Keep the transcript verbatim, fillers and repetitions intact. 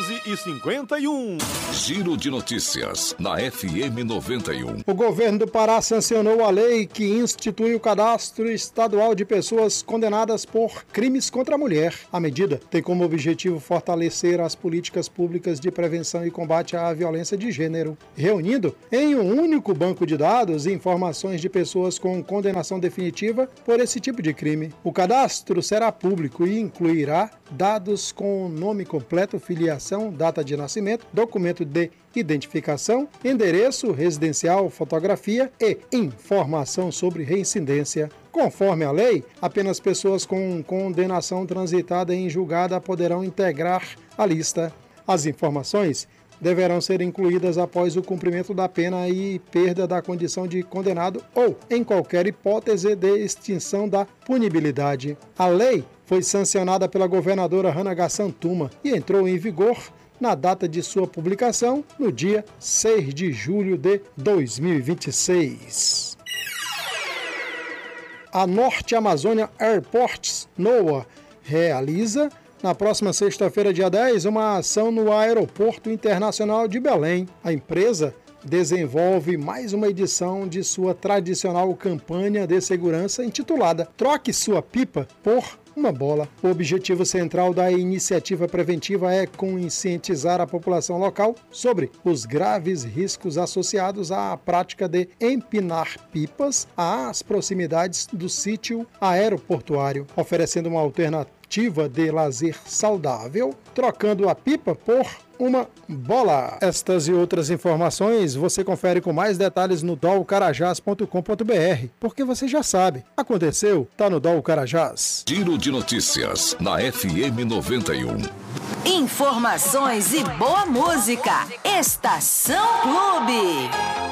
doze e cinquenta e um. Giro de notícias na F M noventa e um. O governo do Pará sancionou a lei que institui o cadastro estadual de pessoas condenadas por crimes contra a mulher. A medida tem como objetivo fortalecer as políticas públicas de prevenção e combate à violência de gênero, reunindo em um único banco de dados informações de pessoas com condenação definitiva por esse tipo de crime. O cadastro será público e incluirá dados com nome completo, filiação, data de nascimento, documento de identificação, endereço residencial, fotografia e informação sobre reincidência. Conforme a lei, apenas pessoas com condenação transitada em julgada poderão integrar a lista. As informações deverão ser incluídas após o cumprimento da pena e perda da condição de condenado ou em qualquer hipótese de extinção da punibilidade. A lei foi sancionada pela governadora Hannah Gassantuma e entrou em vigor na data de sua publicação, no dia seis de julho de dois mil e vinte e seis. A Norte Amazônia Airports, NOAA, realiza na próxima sexta-feira, dia dez, uma ação no Aeroporto Internacional de Belém. A empresa desenvolve mais uma edição de sua tradicional campanha de segurança intitulada Troque Sua Pipa por uma Bola. O objetivo central da iniciativa preventiva é conscientizar a população local sobre os graves riscos associados à prática de empinar pipas às proximidades do sítio aeroportuário, oferecendo uma alternativa de lazer saudável, trocando a pipa por uma bola. Estas e outras informações você confere com mais detalhes no dol carajás ponto com ponto b r, porque você já sabe, aconteceu, tá no Dol Carajás. Giro de notícias na F M noventa e um. Informações e boa música. Estação Clube.